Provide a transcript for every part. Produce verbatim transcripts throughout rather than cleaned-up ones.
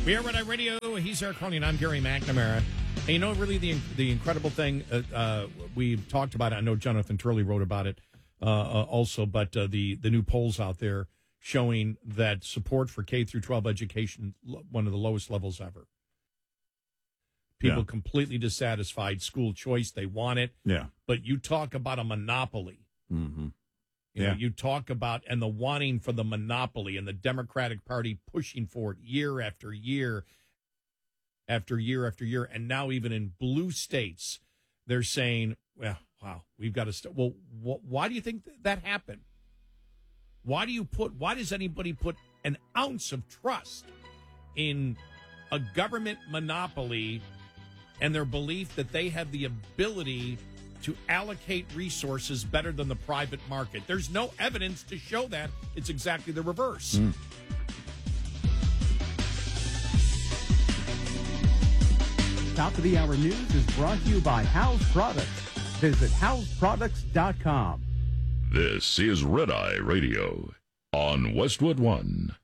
We are Red Eye Radio. He's Eric Carney, and I'm Gary McNamara. And you know, really, the the incredible thing uh, uh, we've talked about it. I know Jonathan Turley wrote about it uh, uh, also, but uh, the the new polls out there showing that support for K through twelve education one of the lowest levels ever. People yeah. completely dissatisfied. School choice, they want it. Yeah. But you talk about a monopoly. Mm-hmm. You yeah. know, you talk about and the wanting for the monopoly and the Democratic Party pushing for it year after year after year after year. And now even in blue states, they're saying, well, wow, we've got to st-. Well, wh- why do you think th- that happened? Why do you put, why does anybody put an ounce of trust in a government monopoly and their belief that they have the ability to allocate resources better than the private market? There's no evidence to show that. It's exactly the reverse. Mm. Top of the Hour News is brought to you by House Products. Visit house products dot com. This is Red Eye Radio on Westwood One.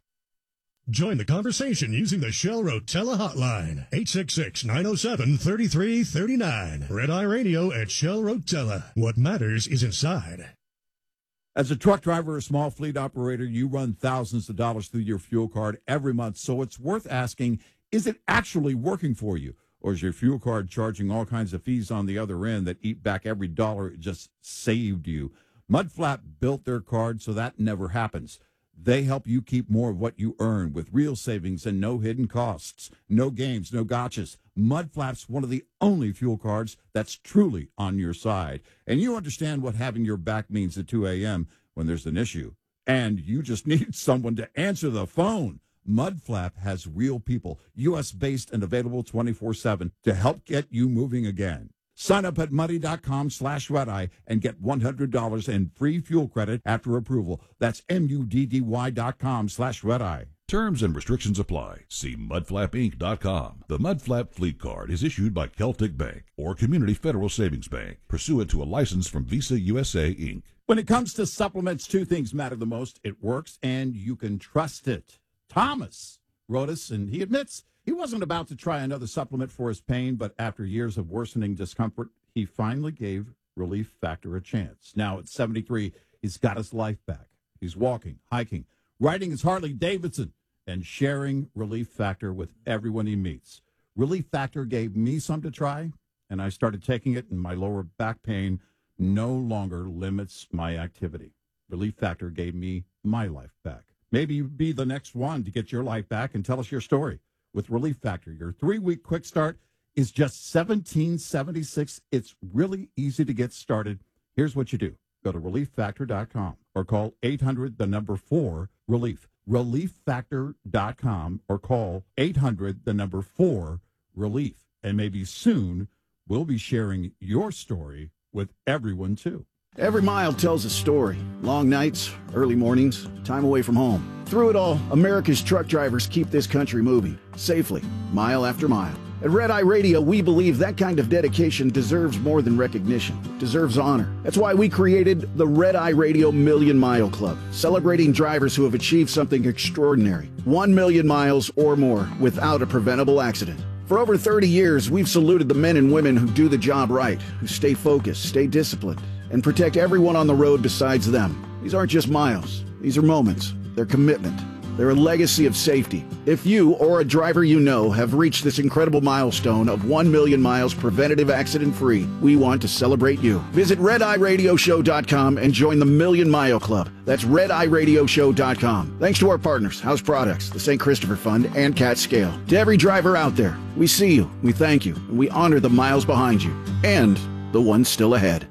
Join the conversation using the Shell Rotella hotline, eight six six, nine oh seven, three three three nine. Red Eye Radio at Shell Rotella. What matters is inside. As a truck driver or small fleet operator, you run thousands of dollars through your fuel card every month, so it's worth asking, is it actually working for you? Or is your fuel card charging all kinds of fees on the other end that eat back every dollar it just saved you? Mudflap built their card so that never happens. They help you keep more of what you earn with real savings and no hidden costs. No games, no gotchas. Mudflap's one of the only fuel cards that's truly on your side. And you understand what having your back means at two a.m. when there's an issue. And you just need someone to answer the phone. Mudflap has real people, U S-based and available twenty-four seven to help get you moving again. Sign up at muddy.com slash redeye and get one hundred dollars in free fuel credit after approval. That's M-U-D-D-Y dot com slash redeye. Terms and restrictions apply. See mudflap inc dot com. The Mudflap Fleet Card is issued by Celtic Bank or Community Federal Savings Bank, pursuant to a license from Visa U S A, Incorporated. When it comes to supplements, two things matter the most. It works, and you can trust it. Thomas wrote us, and he admits he wasn't about to try another supplement for his pain, but after years of worsening discomfort, he finally gave Relief Factor a chance. Now at seventy-three, he's got his life back. He's walking, hiking, riding his Harley Davidson, and sharing Relief Factor with everyone he meets. Relief Factor gave me some to try, and I started taking it, and my lower back pain no longer limits my activity. Relief Factor gave me my life back. Maybe you'd be the next one to get your life back and tell us your story. With Relief Factor, your three-week quick start is just seventeen seventy-six. It's really easy to get started. Here's what you do. Go to relief factor dot com or call eight hundred, the number four, relief. relief factor dot com or call eight hundred, the number four, relief. And maybe soon we'll be sharing your story with everyone, too. Every mile tells a story. Long nights, early mornings, time away from home. Through it all, America's truck drivers keep this country moving, safely, mile after mile. At Red Eye Radio, we believe that kind of dedication deserves more than recognition, deserves honor. That's why we created the Red Eye Radio Million Mile Club, celebrating drivers who have achieved something extraordinary. One million miles or more without a preventable accident. For over thirty years, we've saluted the men and women who do the job right, who stay focused, stay disciplined, and protect everyone on the road besides them. These aren't just miles. These are moments. They're commitment. They're a legacy of safety. If you or a driver you know have reached this incredible milestone of one million miles preventative accident-free, we want to celebrate you. Visit red eye radio show dot com and join the Million Mile Club. That's red eye radio show dot com. Thanks to our partners, House Products, the Saint Christopher Fund, and Cat Scale. To every driver out there, we see you, we thank you, and we honor the miles behind you and the ones still ahead.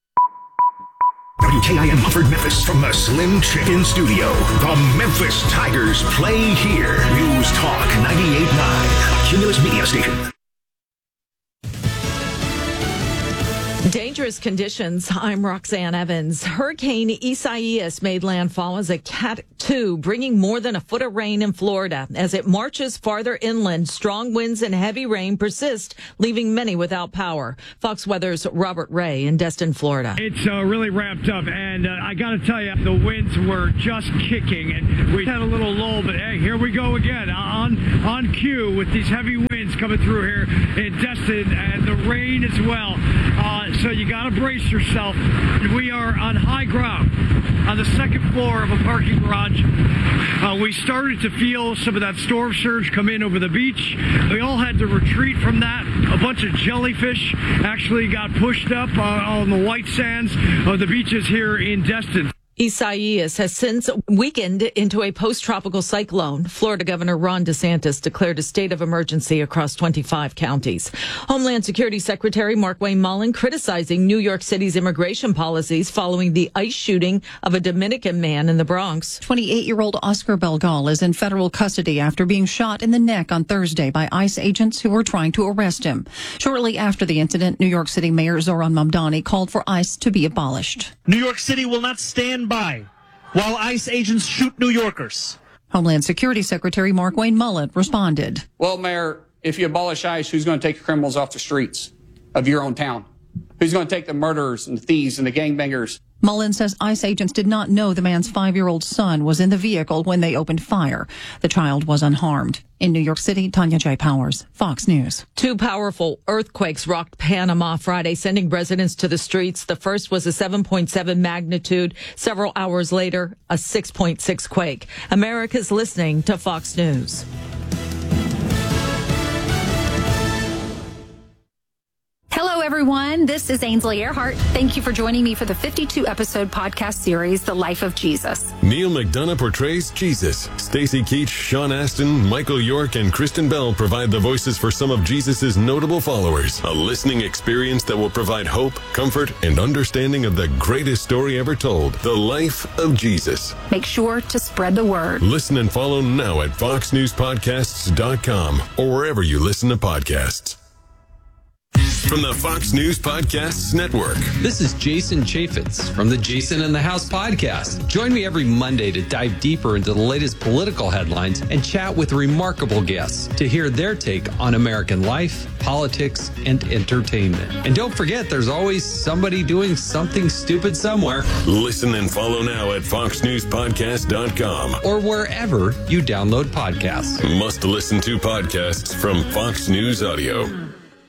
W K I M Hartford, Memphis, from the Slim Chicken Studio. The Memphis Tigers play here. News Talk ninety-eight point nine, a Cumulus Media Station. Dangerous conditions. I'm Roxanne Evans. Hurricane Isaias made landfall as a Cat two, bringing more than a foot of rain in Florida. As it marches farther inland, strong winds and heavy rain persist, leaving many without power. Fox Weather's Robert Ray in Destin, Florida. It's uh, really ramped up, and uh, I got to tell you, the winds were just kicking, and we had a little lull, but hey, here we go again. Uh, on on cue with these heavy winds coming through here in Destin and the rain as well. Uh, so you got to brace yourself. We are on high ground on the second floor of a parking garage. Uh, we started to feel some of that storm surge come in over the beach. We all had to retreat from that. A bunch of jellyfish actually got pushed up uh, on the white sands of the beaches here in Destin. Isaias has since weakened into a post-tropical cyclone. Florida Governor Ron DeSantis declared a state of emergency across twenty-five counties. Homeland Security Secretary Markwayne Mullin criticizing New York City's immigration policies following the ICE shooting of a Dominican man in the Bronx. twenty-eight-year-old Oscar Belgal is in federal custody after being shot in the neck on Thursday by ICE agents who were trying to arrest him. Shortly after the incident, New York City Mayor Zohran Mamdani called for ICE to be abolished. New York City will not stand by while ICE agents shoot New Yorkers. Homeland Security Secretary Markwayne Mullin responded. Well, Mayor, if you abolish ICE, who's going to take the criminals off the streets of your own town? Who's going to take the murderers and the thieves and the gangbangers? Mullin says ICE agents did not know the man's five-year-old son was in the vehicle when they opened fire. The child was unharmed. In New York City, Tanya J. Powers, Fox News. Two powerful earthquakes rocked Panama Friday, sending residents to the streets. The first was a seven point seven magnitude. Several hours later, a six point six quake. America's listening to Fox News. Hello, everyone. This is Ainsley Earhart. Thank you for joining me for the fifty-two episode podcast series, The Life of Jesus. Neil McDonough portrays Jesus. Stacy Keach, Sean Astin, Michael York, and Kristen Bell provide the voices for some of Jesus' notable followers. A listening experience that will provide hope, comfort, and understanding of the greatest story ever told, The Life of Jesus. Make sure to spread the word. Listen and follow now at fox news podcasts dot com or wherever you listen to podcasts. From the Fox News Podcasts Network. This is Jason Chaffetz from the Jason in the House podcast. Join me every Monday to dive deeper into the latest political headlines and chat with remarkable guests to hear their take on American life, politics, and entertainment. And don't forget, there's always somebody doing something stupid somewhere. Listen and follow now at fox news podcast dot com or wherever you download podcasts. Must listen to podcasts from Fox News Audio.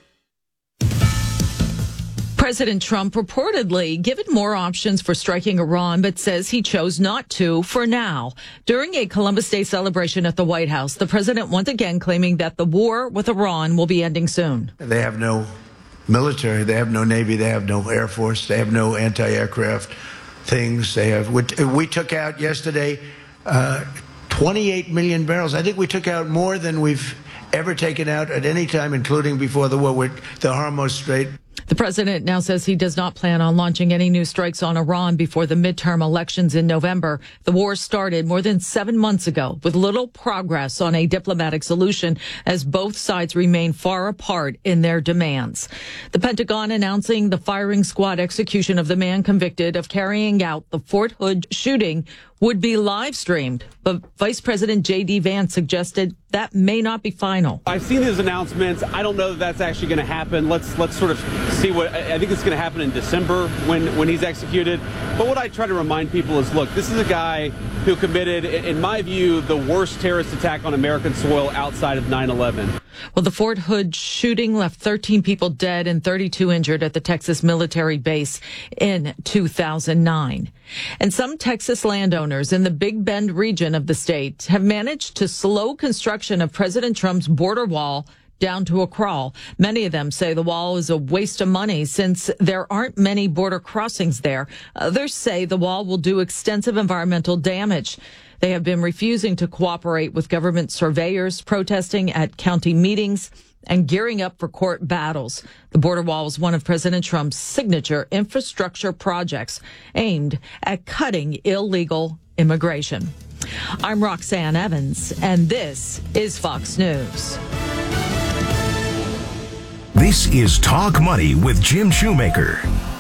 President Trump reportedly given more options for striking Iran, but says he chose not to for now. During a Columbus Day celebration at the White House, the president once again claiming that the war with Iran will be ending soon. They have no military, they have no Navy, they have no Air Force, they have no anti-aircraft things. They have. We took out yesterday uh, twenty-eight million barrels. I think we took out more than we've ever taken out at any time, including before the war with the Hormuz Strait. The president now says he does not plan on launching any new strikes on Iran before the midterm elections in November. The war started more than seven months ago with little progress on a diplomatic solution as both sides remain far apart in their demands. The Pentagon announcing the firing squad execution of the man convicted of carrying out the Fort Hood shooting would be live streamed, but Vice President J D Vance suggested that may not be final. I've seen his announcements. I don't know that that's actually going to happen. Let's let's sort of see what I think it's going to happen in December when when he's executed. But what I try to remind people is, look, this is a guy who committed, in my view, the worst terrorist attack on American soil outside of nine eleven. Well, the Fort Hood shooting left thirteen people dead and thirty-two injured at the Texas military base in two thousand nine. And some Texas landowners in the Big Bend region of the state have managed to slow construction of President Trump's border wall down to a crawl. Many of them say the wall is a waste of money since there aren't many border crossings there. Others say the wall will do extensive environmental damage. They have been refusing to cooperate with government surveyors, protesting at county meetings, and gearing up for court battles. The border wall is one of President Trump's signature infrastructure projects aimed at cutting illegal immigration. I'm Roxanne Evans, and this is Fox News. This is Talk Money with Jim Shoemaker.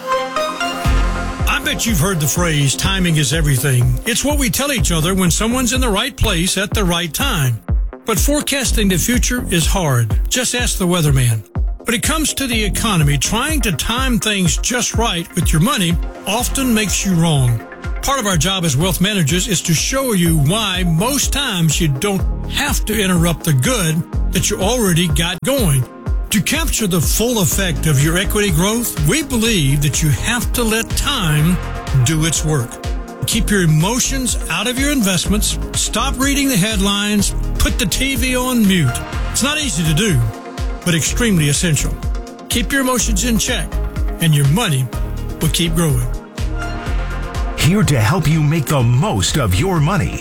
I bet you've heard the phrase, timing is everything. It's what we tell each other when someone's in the right place at the right time. But forecasting the future is hard. Just ask the weatherman. When it comes to the economy, trying to time things just right with your money often makes you wrong. Part of our job as wealth managers is to show you why most times you don't have to interrupt the good that you already got going. To capture the full effect of your equity growth, we believe that you have to let time do its work. Keep your emotions out of your investments, stop reading the headlines, put the T V on mute. It's not easy to do, but extremely essential. Keep your emotions in check, and your money will keep growing. Here to help you make the most of your money.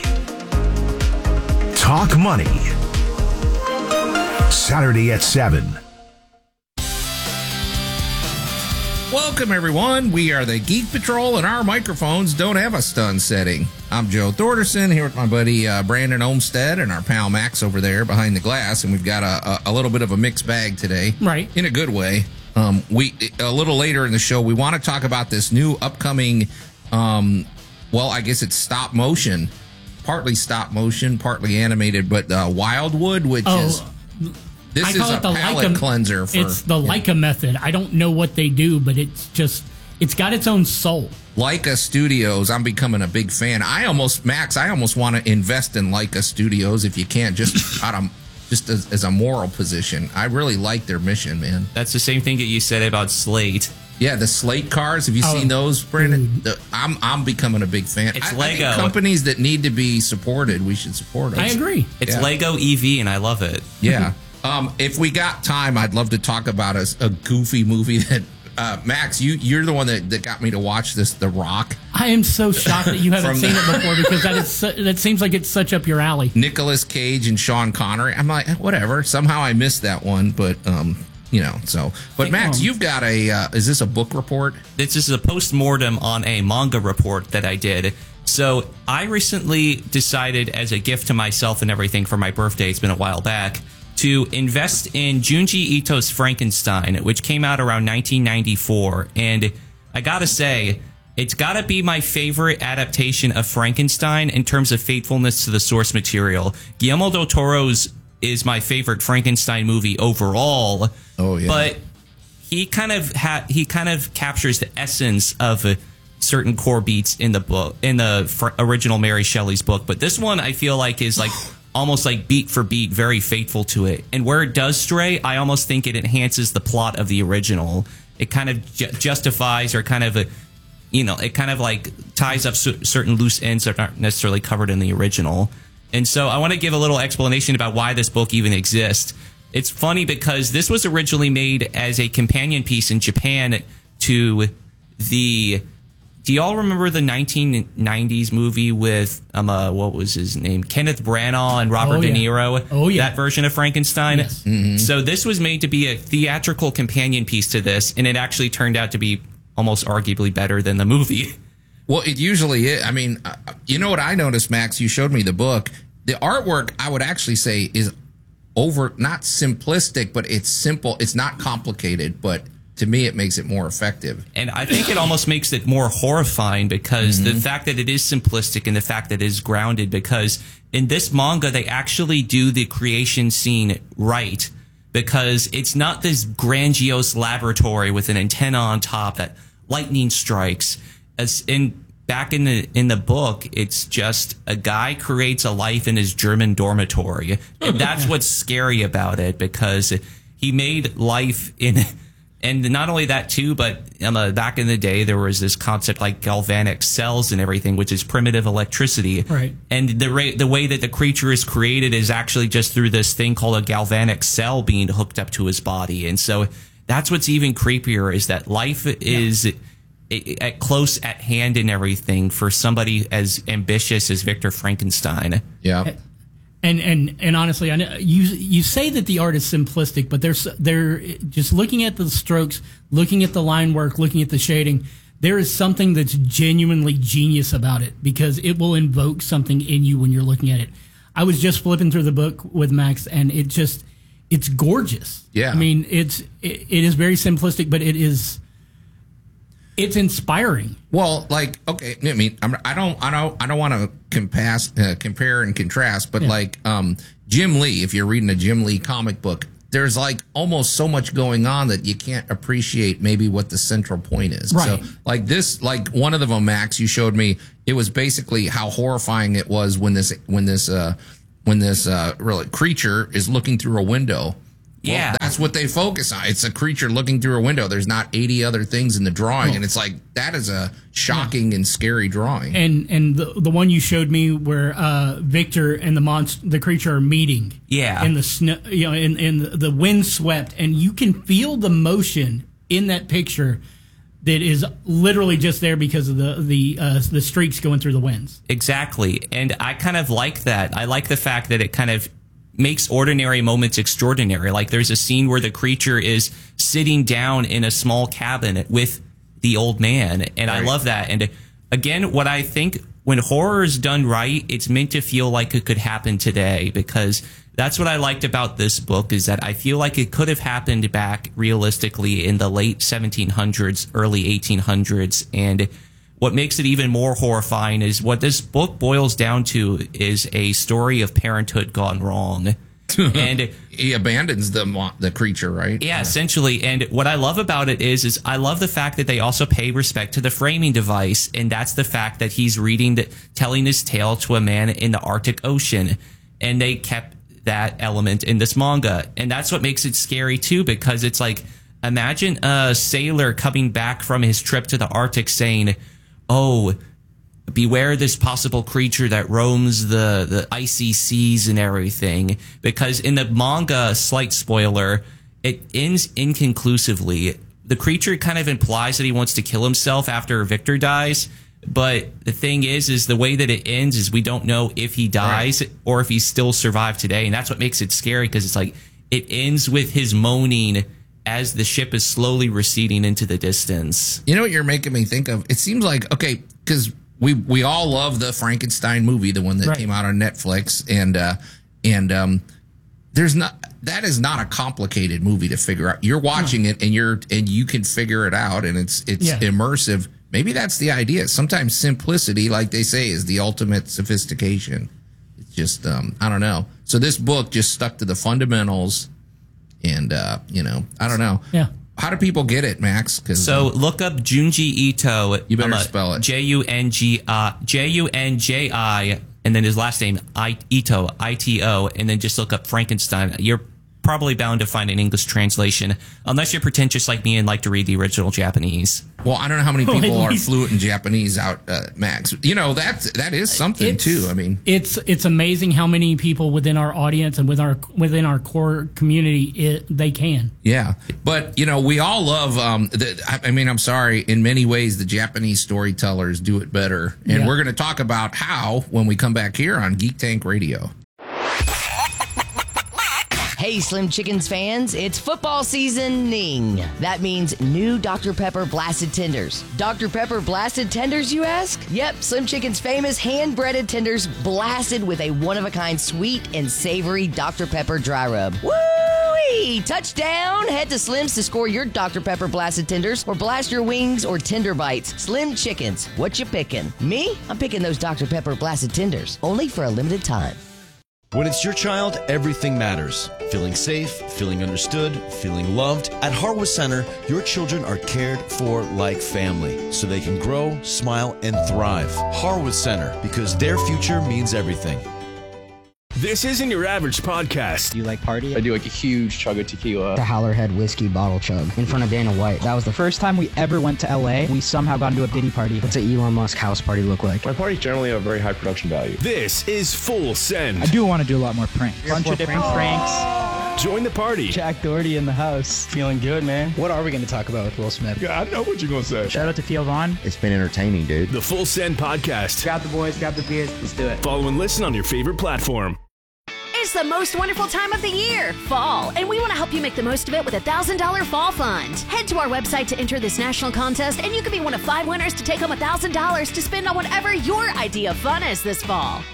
Talk Money. Saturday at seven. Welcome, everyone. We are the Geek Patrol, and our microphones don't have a stun setting. I'm Joe Thorderson here with my buddy uh, Brandon Olmstead and our pal Max over there behind the glass, and we've got a, a, a little bit of a mixed bag today. Right. In a good way. Um, we a little later in the show, we want to talk about this new upcoming, um, well, I guess it's stop motion, partly stop motion, partly animated, but uh, Wildwood, which oh. is... This I is call a it the palate Leica, cleanser. For, it's the yeah. Leica method. I don't know what they do, but it's just, it's got its own soul. Leica Studios, I'm becoming a big fan. I almost, Max, I almost want to invest in Leica Studios if you can, just out of, just as, as a moral position. I really like their mission, man. That's the same thing that you said about Slate. Yeah, the Slate cars. Have you oh, seen those, Brandon? The, I'm I'm becoming a big fan. It's I, Lego. I think companies that need to be supported, we should support them. I agree. It's yeah. Lego E V, and I love it. Yeah. Um, if we got time, I'd love to talk about a, a goofy movie that uh, Max, you you're the one that, that got me to watch this, The Rock. I am so shocked that you haven't seen it before because that is su- that seems like it's such up your alley. Nicolas Cage and Sean Connery. I'm like, whatever. Somehow I missed that one, but um, you know. So, but Max, you've got a. Uh, is this a book report? This is a post-mortem on a manga report that I did. So I recently decided, as a gift to myself and everything for my birthday, it's been a while back, to invest in Junji Ito's Frankenstein, which came out around nineteen ninety-four. And I gotta say, it's gotta be my favorite adaptation of Frankenstein in terms of faithfulness to the source material. Guillermo del Toro's is my favorite Frankenstein movie overall. Oh, yeah. But he kind of ha- he kind of captures the essence of uh, certain core beats in the book, in the fr- original Mary Shelley's book. But this one, I feel like, is like almost like beat for beat, very faithful to it. And where it does stray, I almost think it enhances the plot of the original. It kind of ju- justifies or kind of, uh, you know, it kind of like ties up c- certain loose ends that aren't necessarily covered in the original. And so I want to give a little explanation about why this book even exists. It's funny because this was originally made as a companion piece in Japan to the... Do y'all remember the nineteen nineties movie with, um, uh, what was his name? Kenneth Branagh and Robert oh, De yeah. Niro? Oh, yeah. That version of Frankenstein? Yes. Mm-hmm. So this was made to be a theatrical companion piece to this, and it actually turned out to be almost arguably better than the movie. Well, it usually is. I mean, uh, you know what I noticed, Max? You showed me the book. The artwork, I would actually say, is over, not simplistic, but it's simple. It's not complicated, but to me, it makes it more effective. And I think it almost makes it more horrifying because Mm-hmm. the fact that it is simplistic and the fact that it is grounded, because in this manga, they actually do the creation scene right, because it's not this grandiose laboratory with an antenna on top that lightning strikes. As in back in the in the book, it's just a guy creates a life in his German dormitory. And that's what's scary about it, because he made life in... And not only that, too, but um, uh, back in the day, there was this concept like galvanic cells and everything, which is primitive electricity. Right. And the, ra- the way that the creature is created is actually just through this thing called a galvanic cell being hooked up to his body. And so that's what's even creepier, is that life is yeah. at close at hand and everything for somebody as ambitious as Victor Frankenstein. Yeah. And and and honestly, I know you you say that the art is simplistic, but there's they're just looking at the strokes, looking at the line work, looking at the shading. There is something that's genuinely genius about it, because it will invoke something in you when you're looking at it. I was just flipping through the book with Max, and it just it's gorgeous. Yeah, I mean it's it, it is very simplistic, but it is. It's inspiring. Well, like, okay, I mean, I'm, I don't, I don't, I don't want to compass, uh, compare and contrast, but yeah. like, um, Jim Lee, if you're reading a Jim Lee comic book, there's like almost so much going on that you can't appreciate maybe what the central point is. Right. So like this, like one of them, Max, you showed me, it was basically how horrifying it was when this, when this, uh, when this, uh, really creature is looking through a window. Well, Yeah. that's what they focus on. It's a creature looking through a window. There's not eighty other things in the drawing. Oh. And it's like, that is a shocking and scary drawing. And and the the one you showed me where uh, Victor and the monster, the creature, are meeting. Yeah. In the snow, you know, in in the wind swept, and you can feel the motion in that picture that is literally just there because of the the uh, the streaks going through the winds. Exactly. And I kind of like that. I like the fact that it kind of makes ordinary moments extraordinary. Like there's a scene where the creature is sitting down in a small cabin with the old man. And right. I love that. And again, what I think when horror is done right, it's meant to feel like it could happen today, because that's what I liked about this book, is that I feel like it could have happened back realistically in the late seventeen hundreds, early eighteen hundreds. And what makes it even more horrifying is what this book boils down to is a story of parenthood gone wrong. And he abandons the mo- the creature, right? Yeah, essentially. And what I love about it is, is I love the fact that they also pay respect to the framing device, and that's the fact that he's reading, the, telling his tale to a man in the Arctic Ocean, and they kept that element in this manga, and that's what makes it scary too, because it's like, imagine a sailor coming back from his trip to the Arctic saying, oh, beware this possible creature that roams the, the icy seas and everything. Because in the manga, slight spoiler, it ends inconclusively. The creature kind of implies that he wants to kill himself after Victor dies. But the thing is, is the way that it ends is we don't know if he dies right. or if he's still survived today. And that's what makes it scary, because it's like it ends with his moaning as the ship is slowly receding into the distance. You know what you're making me think of? It seems like, okay, because we we all love the Frankenstein movie, the one that right. came out on Netflix, and uh, and um, there's not that is not a complicated movie to figure out. You're watching no. it, and you're and you can figure it out, and it's it's yeah. immersive. Maybe that's the idea. Sometimes simplicity, like they say, is the ultimate sophistication. It's just um, I don't know. So this book just stuck to the fundamentals. And, uh, you know, I don't know. Yeah. How do people get it, Max? Cause, so um, look up Junji Ito. You better um, spell it. J U N G I, J U N J I, and then his last name, I, Ito, I T O, and then just look up Frankenstein. You're probably bound to find an English translation, unless you're pretentious like me and like to read the original Japanese. Well, I don't know how many people are fluent in Japanese out, uh, Max. You know, that that is something it's, too. I mean, it's it's amazing how many people within our audience and with our within our core community it, they can. Yeah, but you know, we all love. Um, the, I, I mean, I'm sorry. In many ways, the Japanese storytellers do it better, and yeah. we're going to talk about how when we come back here on Geek Tank Radio. Hey, Slim Chickens fans, it's football seasoning. That means new Doctor Pepper Blasted Tenders. Doctor Pepper Blasted Tenders, you ask? Yep, Slim Chicken's famous hand-breaded tenders blasted with a one-of-a-kind sweet and savory Doctor Pepper dry rub. Woo-wee! Touchdown! Head to Slim's to score your Doctor Pepper Blasted Tenders or blast your wings or tender bites. Slim Chickens, what you picking? Me? I'm picking those Doctor Pepper Blasted Tenders, only for a limited time. When it's your child, everything matters. Feeling safe, feeling understood, feeling loved. At Harwood Center, your children are cared for like family, so they can grow, smile, and thrive. Harwood Center, because their future means everything. This isn't your average podcast. Do you like party? I do like a huge chug of tequila. The Howlerhead whiskey bottle chug in front of Dana White. That was the first time we ever went to L A. We somehow got into a Diddy party. What's an Elon Musk house party look like? My parties generally have very high production value. This is Full Send. I do want to do a lot more pranks. A bunch of different pranks. Join the party. Jack Doherty in the house. Feeling good, man. What are we going to talk about with Will Smith? Yeah, I know what you're going to say. Shout out to Theo Vaughn. It's been entertaining, dude. The Full Send Podcast. Grab the boys, grab the beers. Let's do it. Follow and listen on your favorite platform. It's the most wonderful time of the year, fall, and we want to help you make the most of it with a one thousand dollars Fall Fund. Head to our website to enter this national contest, and you could be one of five winners to take home one thousand dollars to spend on whatever your idea of fun is this fall.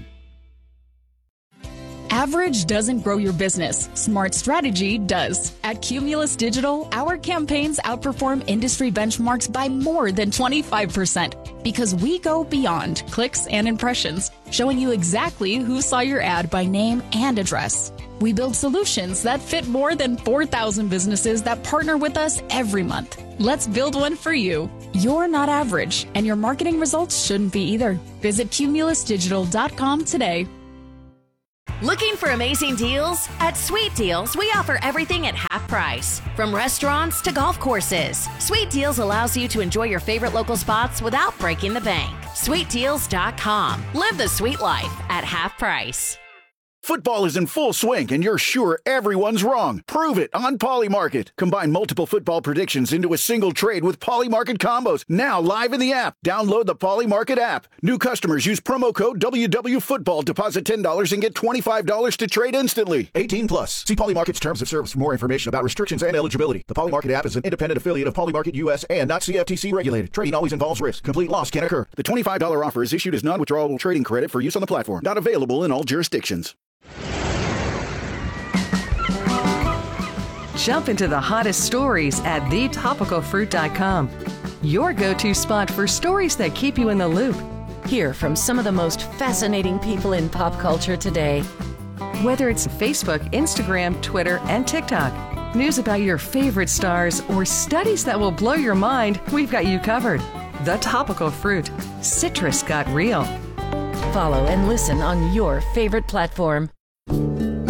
Average doesn't grow your business. Smart strategy does. At Cumulus Digital, our campaigns outperform industry benchmarks by more than twenty-five percent because we go beyond clicks and impressions, showing you exactly who saw your ad by name and address. We build solutions that fit more than four thousand businesses that partner with us every month. Let's build one for you. You're not average, and your marketing results shouldn't be either. Visit cumulus digital dot com today. Looking for amazing deals? At Sweet Deals, we offer everything at half price. From restaurants to golf courses, Sweet Deals allows you to enjoy your favorite local spots without breaking the bank. sweet deals dot com. Live the sweet life at half price. Football is in full swing, and you're sure everyone's wrong. Prove it on Polymarket. Combine multiple football predictions into a single trade with Polymarket combos. Now live in the app. Download the Polymarket app. New customers use promo code W W Football. Deposit ten dollars and get twenty-five dollars to trade instantly. eighteen plus. See Polymarket's terms of service for more information about restrictions and eligibility. The Polymarket app is an independent affiliate of Polymarket U S and not C F T C regulated. Trading always involves risk. Complete loss can occur. The twenty-five dollars offer is issued as non-withdrawable trading credit for use on the platform. Not available in all jurisdictions. Jump into the hottest stories at the topical fruit dot com. Your go-to spot for stories that keep you in the loop. Hear from some of the most fascinating people in pop culture today. Whether it's Facebook, Instagram, Twitter, and TikTok, news about your favorite stars, or studies that will blow your mind, we've got you covered. The Topical Fruit. Citrus got real. Follow and listen on your favorite platform.